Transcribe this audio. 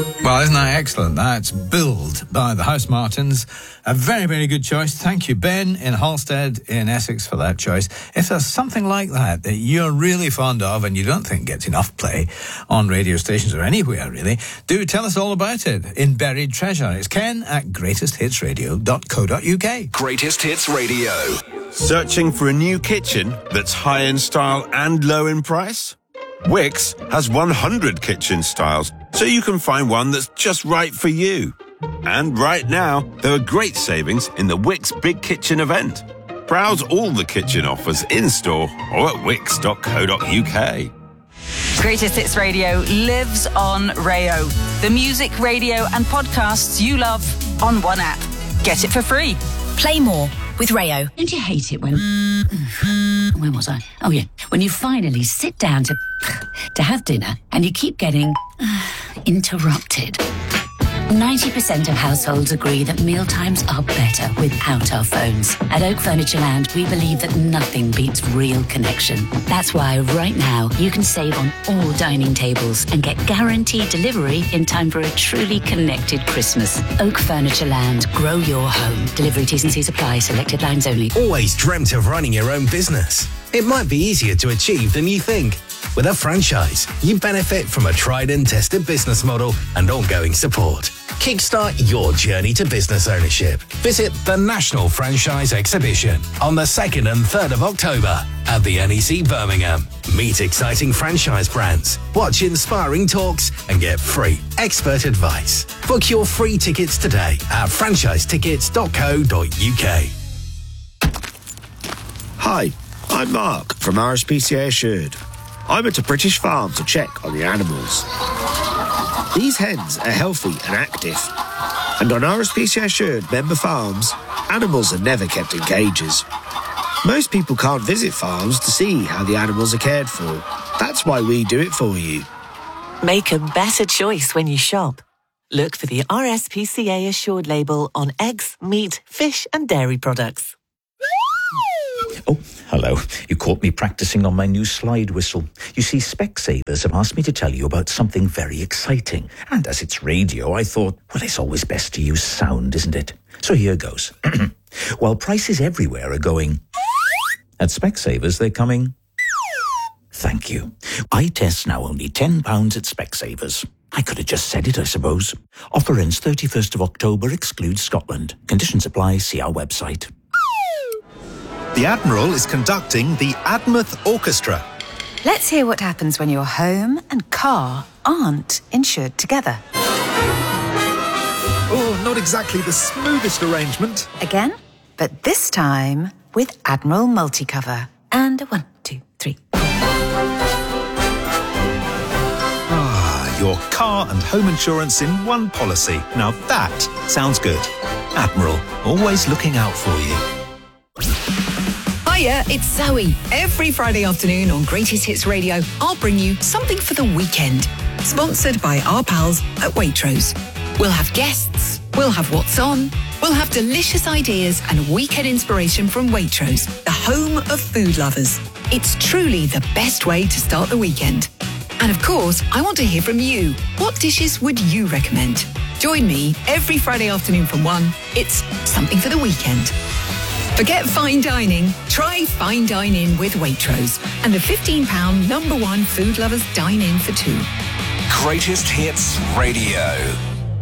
Well, isn't that excellent? That's Build by the House Martins. A very, very good choice. Thank you, Ben, in Halstead in Essex, for that choice. If there's something like that that you're really fond of and you don't think gets enough play on radio stations or anywhere, really, do tell us all about it in Buried Treasure. It's Ken at greatesthitsradio.co.uk. Greatest Hits Radio. Searching for a new kitchen that's high in style and low in price? Wickes has 100 kitchen styles, so you can find one that's just right for you. And right now, there are great savings in the Wickes Big Kitchen event. Browse all the kitchen offers in-store or at wickes.co.uk. Greatest Hits Radio lives on Rayo. The music, radio and podcasts you love on one app. Get it for free. Play more with Rayo. Don't you hate it when... Where was I? Oh, yeah. When you finally sit down to have dinner and you keep getting interrupted. 90% of households agree that mealtimes are better without our phones. At Oak Furniture Land, we believe that nothing beats real connection. That's why right now you can save on all dining tables and get guaranteed delivery in time for a truly connected Christmas. Oak Furniture Land. Grow your home. Delivery T's and C's apply. Selected lines only. Always dreamt of running your own business? It might be easier to achieve than you think. With a franchise, you benefit from a tried and tested business model and ongoing support. Kickstart your journey to business ownership. Visit the National Franchise Exhibition on the 2nd and 3rd of October at the NEC Birmingham. Meet exciting franchise brands, watch inspiring talks and get free expert advice. Book your free tickets today at franchisetickets.co.uk. Hi, I'm Mark from RSPCA Assured. I went to British Farm to check on the animals. These hens are healthy and active. And on RSPCA Assured member farms, animals are never kept in cages. Most people can't visit farms to see how the animals are cared for. That's why we do it for you. Make a better choice when you shop. Look for the RSPCA Assured label on eggs, meat, fish and dairy products. Oh, hello. You caught me practicing on my new slide whistle. You see, Specsavers have asked me to tell you about something very exciting. And as it's radio, I thought, well, it's always best to use sound, isn't it? So here goes. While prices everywhere are going, at Specsavers, they're coming. Thank you. Eye tests now only £10 at Specsavers. I could have just said it, I suppose. Offer ends 31st of October, excludes Scotland. Conditions apply, see our website. The Admiral is conducting the Admouth Orchestra. Let's hear what happens when your home and car aren't insured together. Oh, not exactly the smoothest arrangement. Again, but this time with Admiral Multicover. And 1, 2, 3. Your car and home insurance in one policy. Now that sounds good. Admiral, always looking out for you. Hiya, it's Zoe. Every Friday afternoon on Greatest Hits Radio, I'll bring you something for the weekend. Sponsored by our pals at Waitrose. We'll have guests, we'll have what's on, we'll have delicious ideas and weekend inspiration from Waitrose, the home of food lovers. It's truly the best way to start the weekend. And of course, I want to hear from you. What dishes would you recommend? Join me every Friday afternoon from 1. It's something for the weekend. Forget fine dining. Try Fine Dine-In with Waitrose and the £15 #1 food lovers dine-in for 2. Greatest Hits Radio.